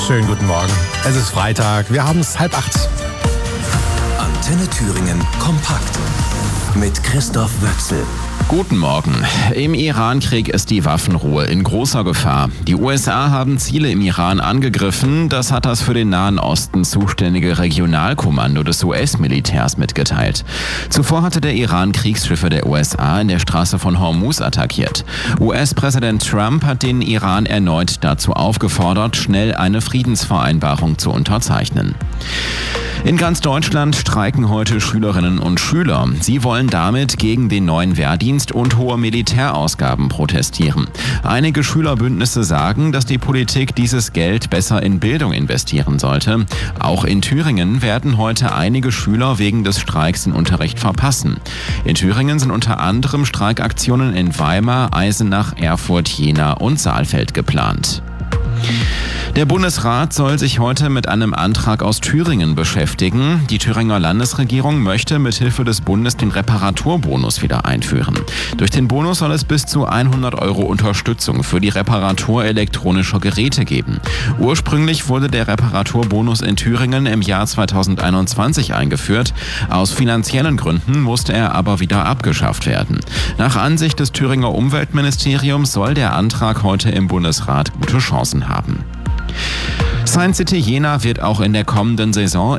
Schönen guten Morgen. Es ist Freitag, wir haben es 7:30. Antenne Thüringen kompakt mit Christoph Wöchsel. Guten Morgen. Im Iran-Krieg ist die Waffenruhe in großer Gefahr. Die USA haben Ziele im Iran angegriffen. Das hat das für den Nahen Osten zuständige Regionalkommando des US-Militärs mitgeteilt. Zuvor hatte der Iran Kriegsschiffe der USA in der Straße von Hormuz attackiert. US-Präsident Trump hat den Iran erneut dazu aufgefordert, schnell eine Friedensvereinbarung zu unterzeichnen. In ganz Deutschland streiken heute Schülerinnen und Schüler. Sie wollen damit gegen den neuen Wehrdienst und hohe Militärausgaben protestieren. Einige Schülerbündnisse sagen, dass die Politik dieses Geld besser in Bildung investieren sollte. Auch in Thüringen werden heute einige Schüler wegen des Streiks den Unterricht verpassen. In Thüringen sind unter anderem Streikaktionen in Weimar, Eisenach, Erfurt, Jena und Saalfeld geplant. Der Bundesrat soll sich heute mit einem Antrag aus Thüringen beschäftigen. Die Thüringer Landesregierung möchte mithilfe des Bundes den Reparaturbonus wieder einführen. Durch den Bonus soll es bis zu 100 € Unterstützung für die Reparatur elektronischer Geräte geben. Ursprünglich wurde der Reparaturbonus in Thüringen im Jahr 2021 eingeführt. Aus finanziellen Gründen musste er aber wieder abgeschafft werden. Nach Ansicht des Thüringer Umweltministeriums soll der Antrag heute im Bundesrat gute Chancen haben. Science City Jena wird auch in der kommenden Saison